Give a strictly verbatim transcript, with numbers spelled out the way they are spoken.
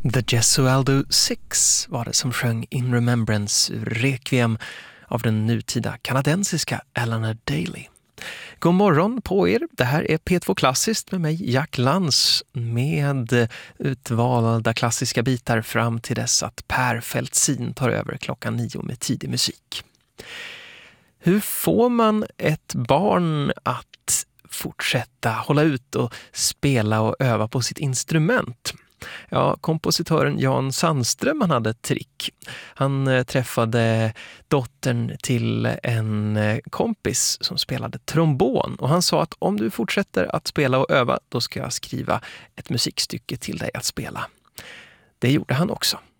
The Gesualdo Six var det som sjöng In Remembrance ur Requiem av den nutida kanadensiska Eleanor Daly. God morgon på er, det här är P två Klassiskt med mig Jack Lantz med utvalda klassiska bitar fram till dess att Per Feltzin tar över klockan nio med tidig musik. Hur får man ett barn att fortsätta hålla ut och spela och öva på sitt instrument? Ja, kompositören Jan Sandström han hade ett trick. Han eh, träffade dottern till en eh, kompis som spelade trombon och han sa att om du fortsätter att spela och öva då ska jag skriva ett musikstycke till dig att spela. Det gjorde han också.